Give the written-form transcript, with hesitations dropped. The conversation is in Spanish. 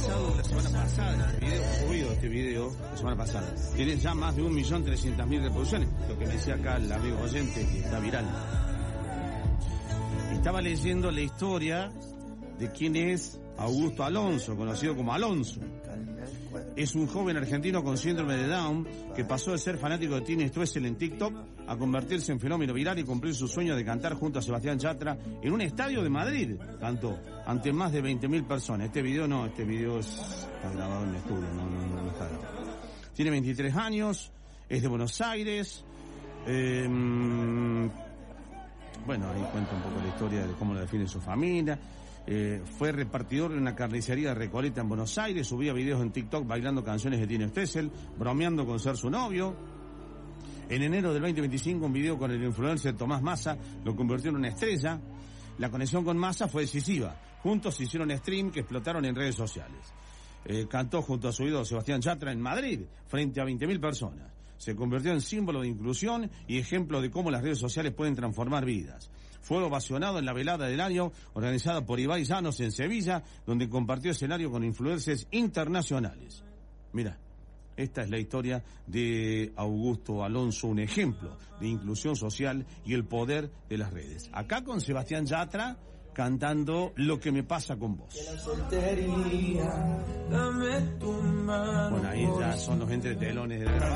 viralizado la semana pasada, este video la semana pasada. Tiene ya más de 1.300.000 reproducciones, lo que me decía acá el amigo oyente, que está viral. Estaba leyendo la historia de quién es Augusto Alonso, conocido como Alonso. Es un joven argentino con síndrome de Down que pasó de ser fanático de Tini Stoessel en TikTok a convertirse en fenómeno viral y cumplir su sueño de cantar junto a Sebastián Yatra en un estadio de Madrid. Cantó ante más de 20.000 personas. Este video está grabado en el estudio, no está grabado. Tiene 23 años, es de Buenos Aires. Bueno, ahí cuenta un poco la historia de cómo lo define su familia. Fue repartidor en una carnicería de Recoleta en Buenos Aires, subía videos en TikTok bailando canciones de Tini Stoessel, bromeando con ser su novio. En enero del 2025 un video con el influencer Tomás Massa lo convirtió en una estrella. La conexión con Massa fue decisiva. Juntos hicieron stream que explotaron en redes sociales. Cantó junto a su ídolo Sebastián Yatra en Madrid, frente a 20.000 personas. Se convirtió en símbolo de inclusión y ejemplo de cómo las redes sociales pueden transformar vidas. Fue ovacionado en la velada del año organizada por Ibai Llanos en Sevilla, donde compartió escenario con influencers internacionales. Mira, esta es la historia de Augusto Alonso, un ejemplo de inclusión social y el poder de las redes. Acá con Sebastián Yatra cantando Lo que me pasa con vos. Bueno, ahí ya son los entretelones de la grabación.